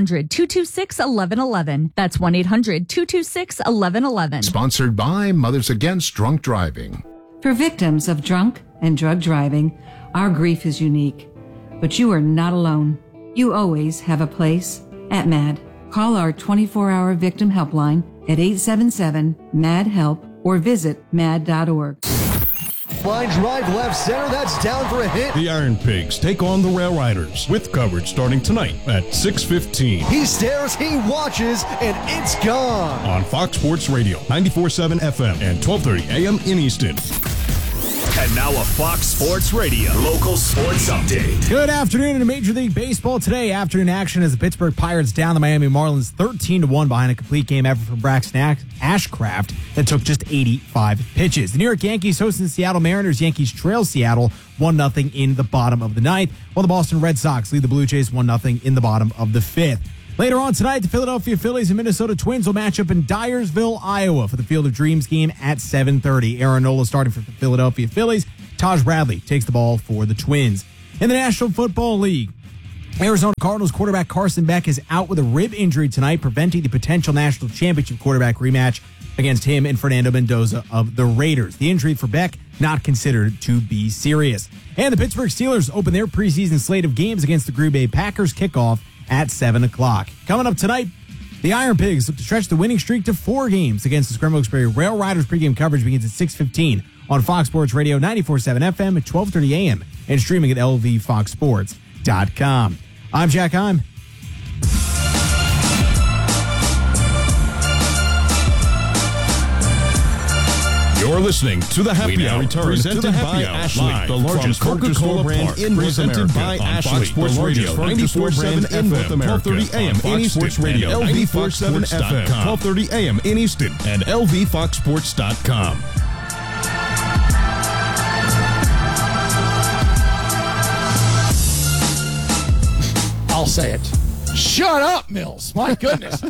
1-800-226-1111. That's 1-800-226-1111. Sponsored by Mothers Against Drunk Driving. For victims of drunk and drug driving, our grief is unique. But you are not alone. You always have a place at MAD. Call our 24-hour victim helpline at 877-MAD-HELP or visit mad.org. Line drive left center, that's down for a hit. The Iron Pigs take on the Rail Riders with coverage starting tonight at 6:15. He stares, he watches, and it's gone. On Fox Sports Radio, 94.7 FM and 12:30 AM in Easton. And now a Fox Sports Radio local sports update. Good afternoon in Major League Baseball. Today, afternoon action as the Pittsburgh Pirates down the Miami Marlins 13-1 behind a complete game effort from Braxton Ashcraft that took just 85 pitches. The New York Yankees hosting the Seattle Mariners. Yankees trail Seattle 1-0 in the bottom of the ninth, while the Boston Red Sox lead the Blue Jays 1-0 in the bottom of the fifth. Later on tonight, the Philadelphia Phillies and Minnesota Twins will match up in Dyersville, Iowa for the Field of Dreams game at 7:30. Aaron Nola starting for the Philadelphia Phillies. Taj Bradley takes the ball for the Twins. In the National Football League, Arizona Cardinals quarterback Carson Beck is out with a rib injury tonight, preventing the potential national championship quarterback rematch against him and Fernando Mendoza of the Raiders. The injury for Beck not considered to be serious. And the Pittsburgh Steelers open their preseason slate of games against the Green Bay Packers kickoff at 7 o'clock. Coming up tonight, the Iron Pigs look to stretch the winning streak to 4 games against the Scrum Wilkes-Barre Rail Riders. Pregame coverage begins at 6:15 on Fox Sports Radio 94.7 FM at 12:30 a.m. and streaming at lvfoxsports.com. I'm Jack Heim. You're listening to the Happy Hour, presented by Ashley, the largest Coca-Cola brand in North America. Presented by Ashley, Sports Radio, 94.7 in North America, 12:30 a.m. in Easton, Radio, LV47 FM, 12:30 a.m. in Easton, and LVFoxSports.com. I'll say it. Shut up, Mills. My goodness.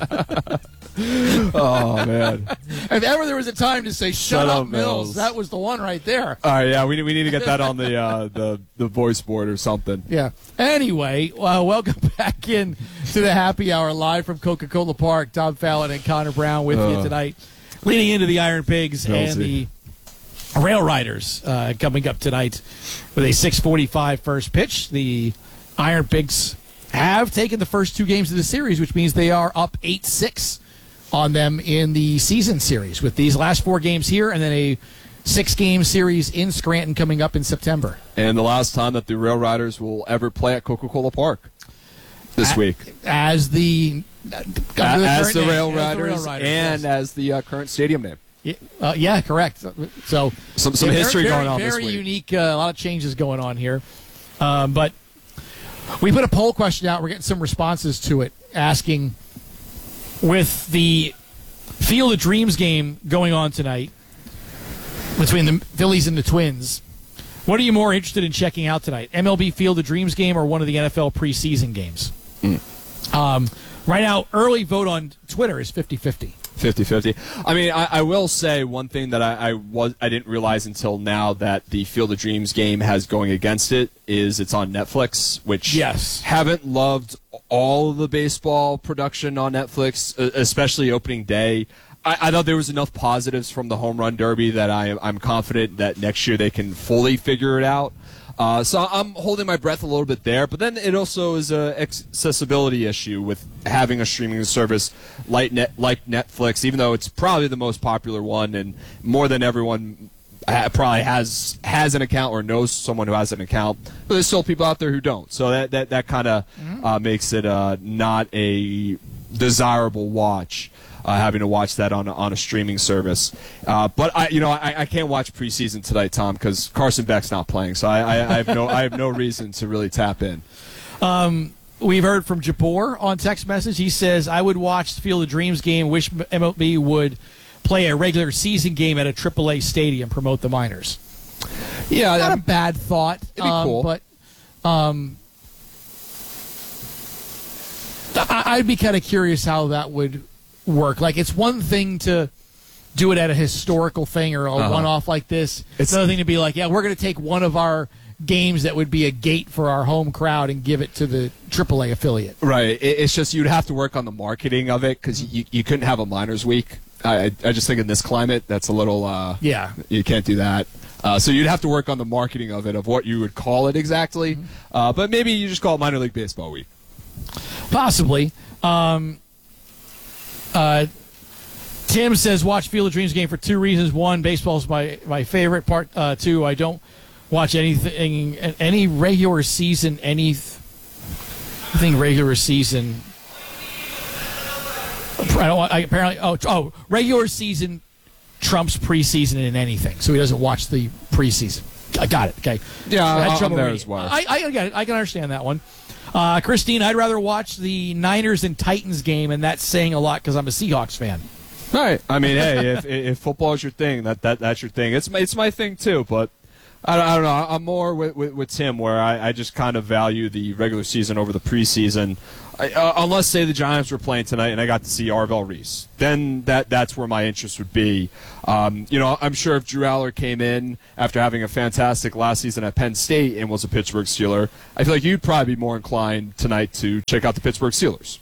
Oh, man. If ever there was a time to say shut up, Mills, that was the one right there. All right, yeah, we need to get that on the voice board or something. Yeah. Anyway, welcome back in to the Happy Hour live from Coca-Cola Park. Tom Fallon and Connor Brown with you tonight, leading into the Iron Pigs and the Rail Riders coming up tonight with a 6:45 first pitch. The Iron Pigs have taken the first 2 games of the series, which means they are up 8-6 on them in the season series with these last 4 games here and then a 6-game series in Scranton coming up in September. And the last time that the Rail Riders will ever play at Coca-Cola Park this week. As the Rail Riders and as the current stadium name. Yeah, correct. So some history going on this week. Very unique, a lot of changes going on here. But we put a poll question out. We're getting some responses to it, asking, with the Field of Dreams game going on tonight between the Phillies and the Twins, what are you more interested in checking out tonight? MLB Field of Dreams game or one of the NFL preseason games? Right now, early vote on Twitter is 50-50. 50-50. I mean, I will say one thing that I didn't realize until now that the Field of Dreams game has going against it is it's on Netflix, which haven't loved all of the baseball production on Netflix, especially opening day. I thought there was enough positives from the Home Run Derby that I'm confident that next year they can fully figure it out. So I'm holding my breath a little bit there, but then it also is an accessibility issue with having a streaming service like Netflix, even though it's probably the most popular one and more than everyone probably has an account or knows someone who has an account, but there's still people out there who don't. So that kind of makes it not a desirable watch. Having to watch that on a streaming service, but I can't watch preseason tonight, Tom, because Carson Beck's not playing, so I have no reason to really tap in. We've heard from Jabor on text message. He says, "I would watch the Field of Dreams game. Wish MLB would play a regular season game at a AAA stadium, promote the minors." Yeah, not a bad thought. It'd be cool, but I'd be kind of curious how that would work. Like, it's one thing to do it at a historical thing or a one-off like this. It's another thing to be like, yeah, we're going to take one of our games that would be a gate for our home crowd and give it to the AAA affiliate. Right. It's just you'd have to work on the marketing of it because you couldn't have a minors week. I just think in this climate, that's a little you can't do that. So you'd have to work on the marketing of it, of what you would call it exactly. But maybe you just call it Minor League Baseball Week. Possibly. Tim says, watch Field of Dreams game for 2 reasons. 1, baseball's my favorite. Part 2, I don't watch anything, any regular season, anything regular season. Regular season trumps preseason in anything, so he doesn't watch the preseason. I got it. Okay. Yeah, I had I'm trouble there reading. as well. I get it. I can understand that one. Christine, I'd rather watch the Niners and Titans game, and that's saying a lot because I'm a Seahawks fan. Right. I mean, hey, if football is your thing, that's your thing. It's my thing too, but I don't know. I'm more with Tim, where I just kind of value the regular season over the preseason. Unless, say, the Giants were playing tonight and I got to see Arvell Reese, then that's where my interest would be. I'm sure if Drew Aller came in after having a fantastic last season at Penn State and was a Pittsburgh Steeler, I feel like you'd probably be more inclined tonight to check out the Pittsburgh Steelers.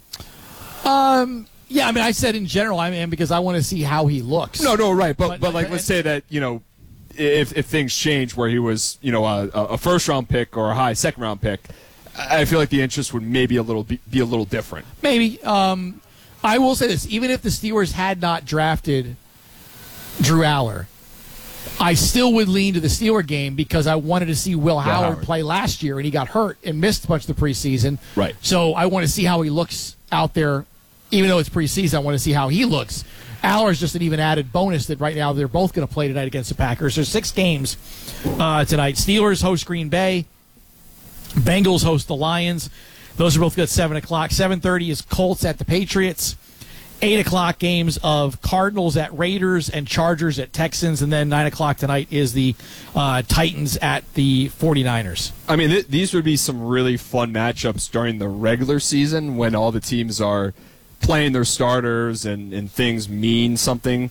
Yeah, I mean, I said in general, I mean, because I want to see how he looks. No, right. But like, let's say that, if things change where he was, a first-round pick or a high second-round pick, I feel like the interest would maybe be a little different. Maybe. I will say this. Even if the Steelers had not drafted Drew Aller, I still would lean to the Steeler game because I wanted to see Will Howard play last year, and he got hurt and missed a bunch of the preseason. Right. So I want to see how he looks out there. Even though it's preseason, I want to see how he looks. Aller is just an even added bonus that right now they're both going to play tonight against the Packers. There's 6 games tonight. Steelers host Green Bay. Bengals host the Lions. Those are both good at 7 o'clock. 7:30 is Colts at the Patriots. 8 o'clock games of Cardinals at Raiders and Chargers at Texans. And then 9 o'clock tonight is the Titans at the 49ers. I mean, these would be some really fun matchups during the regular season when all the teams are playing their starters and things mean something.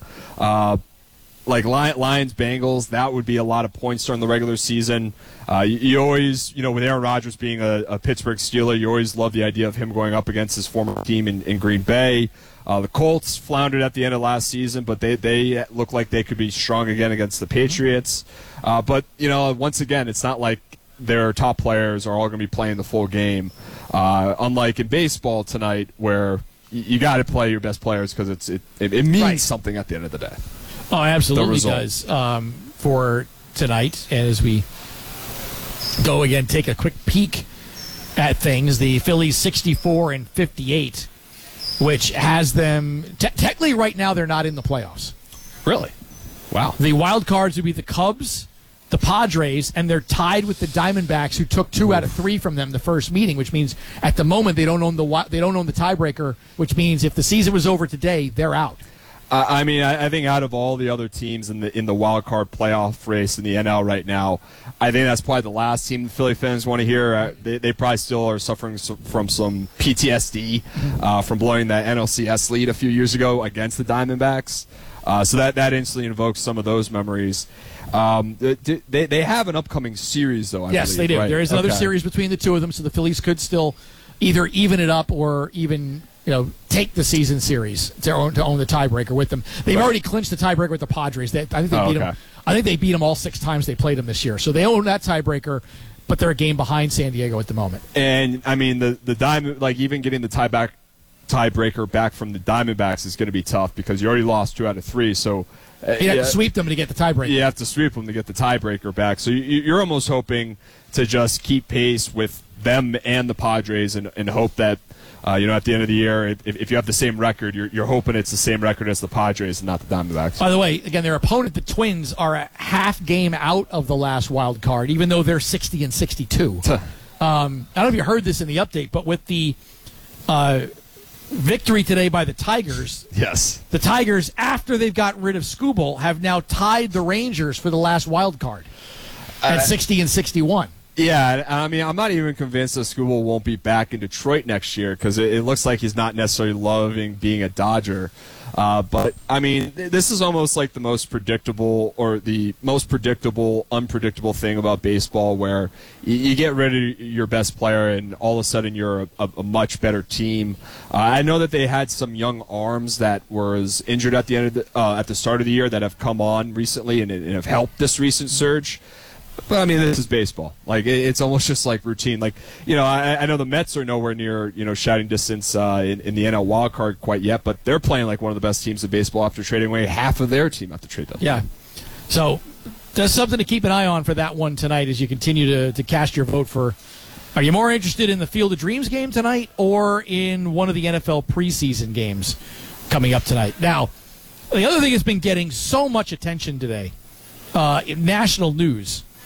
Like Lions, Bengals, that would be a lot of points during the regular season. You always, with Aaron Rodgers being a Pittsburgh Steeler, you always love the idea of him going up against his former team in Green Bay. The Colts floundered at the end of last season, but they look like they could be strong again against the Patriots. But, once again, it's not like their top players are all going to be playing the full game. Unlike in baseball tonight where you got to play your best players because it means something at the end of the day. Oh, absolutely does for tonight. And as we go again, take a quick peek at things, the Phillies 64-58, which has them technically right now they're not in the playoffs. Really? Wow. The wild cards would be the Cubs, the Padres, and they're tied with the Diamondbacks, who took 2 out of 3 from them the first meeting, which means at the moment they don't own the tiebreaker, which means if the season was over today, they're out. I mean, I think out of all the other teams in the wild card playoff race in the NL right now, I think that's probably the last team the Philly fans want to hear. They probably still are suffering from some PTSD from blowing that NLCS lead a few years ago against the Diamondbacks. So that instantly invokes some of those memories. They have an upcoming series, though, I Yes, believe, they do. right? There is another series between the two of them, so the Phillies could still either even it up or even take the season series to own the tiebreaker with them. They've already clinched the tiebreaker with the Padres. I think they beat them. I think they beat them all 6 times they played them this year. So they own that tiebreaker, but they're a game behind San Diego at the moment. And I mean the Diamond, like even getting the tiebreaker back from the Diamondbacks is going to be tough because you already lost 2 out of 3. So you have to sweep them to get the tiebreaker. You have to sweep them to get the tiebreaker back. So you're almost hoping to just keep pace with them and the Padres and hope that at the end of the year, if you have the same record, you're hoping it's the same record as the Padres and not the Diamondbacks. By the way, again, their opponent, the Twins, are a half game out of the last wild card, even though they're 60-62. I don't know if you heard this in the update, but with the victory today by the Tigers, yes, the Tigers, after they've got rid of Skubal, have now tied the Rangers for the last wild card at 60-61. Yeah, I mean, I'm not even convinced that Skubal won't be back in Detroit next year because it looks like he's not necessarily loving being a Dodger. But, I mean, this is almost like the most predictable or the most predictable, unpredictable thing about baseball where you get rid of your best player and all of a sudden you're a much better team. I know that they had some young arms that was injured at the end of at the start of the year that have come on recently and have helped this recent surge. But, I mean, this is baseball. Like, it's almost just like routine. Like, I know the Mets are nowhere near, shouting distance in the NL wild card quite yet, but they're playing like one of the best teams in baseball after trading away half of their team after trade deadline. Yeah. So, that's something to keep an eye on for that one tonight as you continue to cast your vote for. Are you more interested in the Field of Dreams game tonight or in one of the NFL preseason games coming up tonight? Now, the other thing that's been getting so much attention today in national news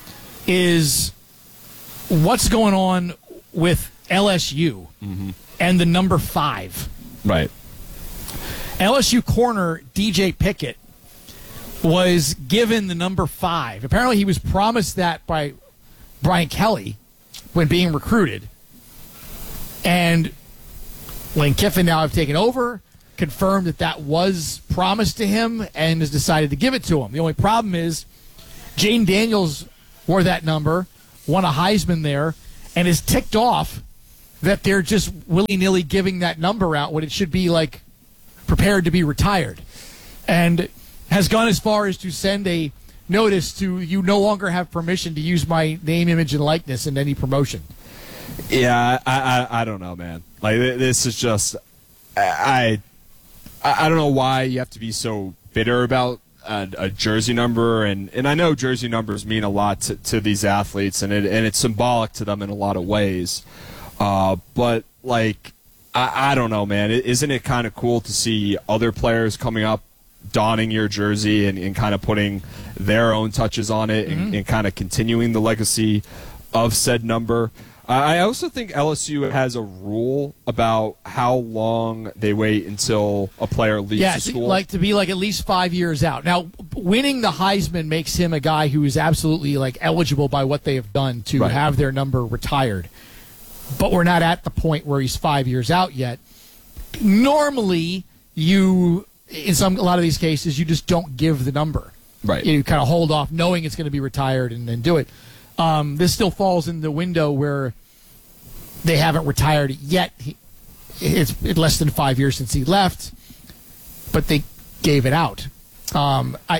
is what's going on with LSU and the number 5. Right. LSU corner DJ Pickett was given the number 5. Apparently he was promised that by Brian Kelly when being recruited. And Lane Kiffin now have taken over, confirmed that was promised to him, and has decided to give it to him. The only problem is Jaden Daniels wore that number, won a Heisman there, and is ticked off that they're just willy-nilly giving that number out when it should be, like, prepared to be retired. And has gone as far as to send a notice to, you no longer have permission to use my name, image, and likeness in any promotion. Yeah, I don't know, man. Like, this is just, I don't know why you have to be so bitter about a jersey number, and I know jersey numbers mean a lot to these athletes, and it's symbolic to them in a lot of ways. But, like, I don't know, man. Isn't it kind of cool to see other players coming up, donning your jersey and kind of putting their own touches on it and kind of continuing the legacy of said number? I also think LSU has a rule about how long they wait until a player leaves the school. Like to be like at least 5 years out. Now, winning the Heisman makes him a guy who is absolutely like eligible by what they have done to have their number retired. But we're not at the point where he's 5 years out yet. Normally, in a lot of these cases, you just don't give the number. Right. You kind of hold off knowing it's going to be retired and then do it. This still falls in the window where they haven't retired it yet. It's less than 5 years since he left, but they gave it out. I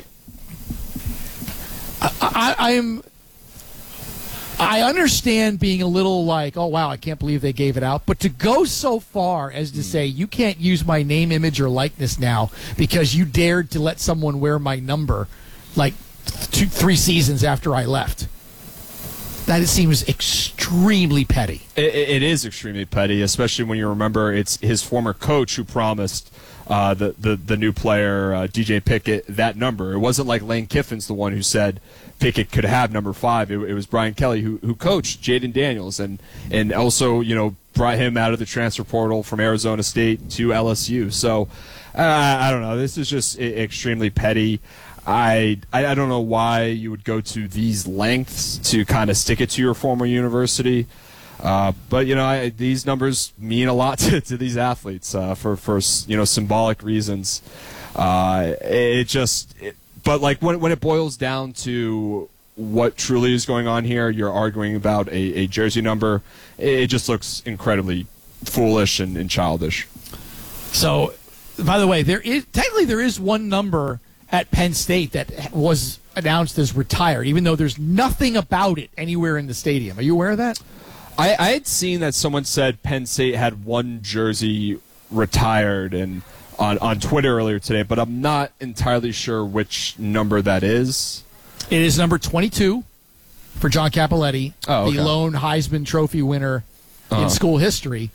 understand being a little like, oh, wow, I can't believe they gave it out. But to go so far as to say, you can't use my name, image, or likeness now because you dared to let someone wear my number like 3 seasons after I left. That seems extremely petty. It is extremely petty, especially when you remember it's his former coach who promised the new player, DJ Pickett, that number. It wasn't like Lane Kiffin's the one who said Pickett could have number 5. It was Brian Kelly who coached Jaden Daniels and also, brought him out of the transfer portal from Arizona State to LSU. So, I don't know. This is just extremely petty. I don't know why you would go to these lengths to kind of stick it to your former university. But, these numbers mean a lot to these athletes for symbolic reasons. But when it boils down to what truly is going on here, you're arguing about a jersey number. It just looks incredibly foolish and childish. So, by the way, there is one number at Penn State that was announced as retired, even though there's nothing about it anywhere in the stadium. Are you aware of that? I had seen that someone said Penn State had one jersey retired and on Twitter earlier today, but I'm not entirely sure which number that is. It is number 22 for John Cappelletti, the lone Heisman Trophy winner in school history.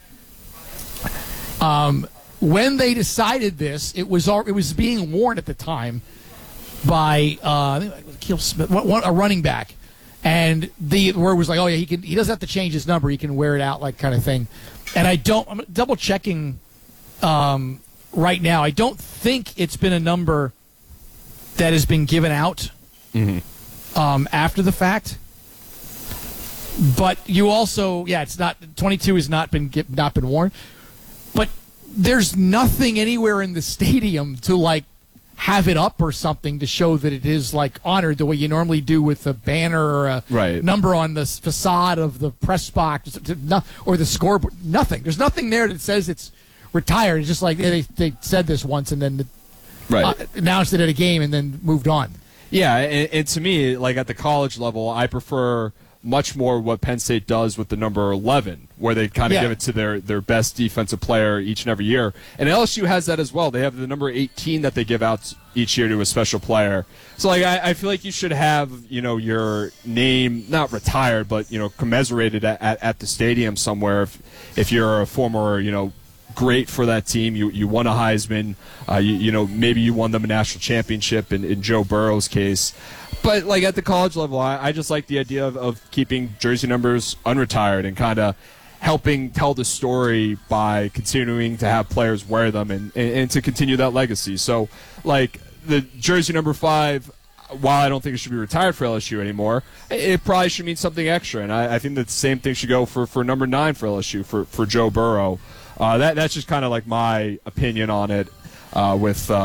When they decided this, it was being worn at the time by Keel Smith, a running back, and the word was like, oh yeah, he doesn't have to change his number, he can wear it out, like kind of thing. And I'm double checking right now. I don't think it's been a number that has been given out after the fact. But you also, it's not 22 has not been worn, but there's nothing anywhere in the stadium to like have it up or something to show that it is like honored the way you normally do with a banner or a number on the facade of the press box or the scoreboard. Nothing. There's nothing there that says it's retired. It's just like they said this once and then announced it at a game and then moved on. Yeah, and to me, like at the college level, I prefer much more what Penn State does with the number 11, where they kind of give it to their best defensive player each and every year. And LSU has that as well. They have the number 18 that they give out each year to a special player. So like I feel like you should have, your name not retired, but commiserated at the stadium somewhere if you're a former, great for that team. You won a Heisman. Maybe you won them a national championship in Joe Burrow's case. But like at the college level, I just like the idea of keeping jersey numbers unretired and kind of helping tell the story by continuing to have players wear them and to continue that legacy. So, like the jersey number 5, while I don't think it should be retired for LSU anymore, it probably should mean something extra. And I think that the same thing should go for number 9 for LSU, for Joe Burrow. That's just kind of like my opinion on it. I'm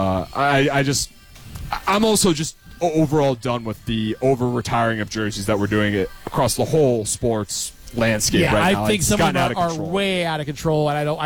also just overall done with the over-retiring of jerseys that we're doing it across the whole sports landscape right now. I think It's some of gotten them out of are control. way out of control, and I don't.